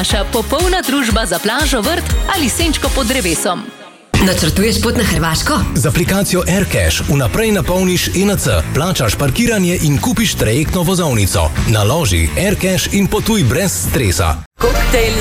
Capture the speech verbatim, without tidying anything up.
Naša popolna družba za plažo, vrt ali senčko pod drevesom. Načrtuješ pot na Hrvaško? Z aplikacijo AirCash vnaprej napolniš E N C, plačaš parkiranje in kupiš trajektno vozovnico. Naloži AirCash in potuj brez stresa. Koktejl